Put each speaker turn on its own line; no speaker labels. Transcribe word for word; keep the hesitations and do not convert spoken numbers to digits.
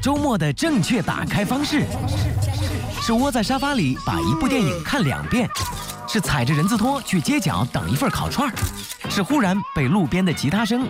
周末的正确打开方式，是窝在沙发里把一部电影看两遍，是踩着人字拖去街角等一份烤串，是忽然被路边的吉他声